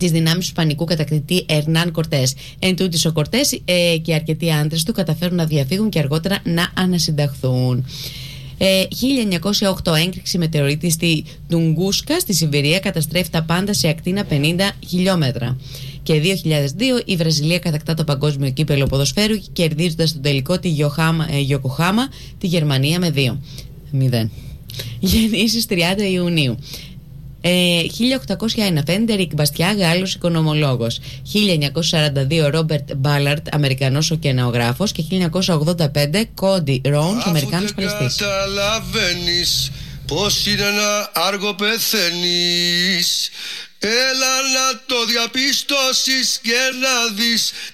τις δυνάμεις του Ισπανικού κατακτητή Ερνάν Κορτές. Εν τούτης ο Κορτές και αρκετοί άντρες του καταφέρουν να διαφύγουν και αργότερα να ανασυνταχθούν. 1908 έκρηξη μετεωρίτη στη Τουγκούσκα στη Σιβηρία καταστρέφει τα πάντα σε ακτίνα 50 χιλιόμετρα. Και 2002 η Βραζιλία κατακτά το παγκόσμιο κύπελλο ποδοσφαίρου κερδίζοντας στον τελικό τη Γιοκοχάμα τη Γερμανία με 2-0. Γεννήσεις 30 Ιουνίου. 1801 Φέντερικ Μπαστιά, Γάλλος οικονομολόγος. 1942 Ρόμπερτ Μπάλαρτ, Αμερικανός ωκεανογράφος. Και 1985 Κόντι Ρόουνς, Αμερικάνος παλαιστής. Καταλαβαίνεις πως είναι ένα άργο πεθαίνεις. Έλα να το διαπιστώσεις και να δεις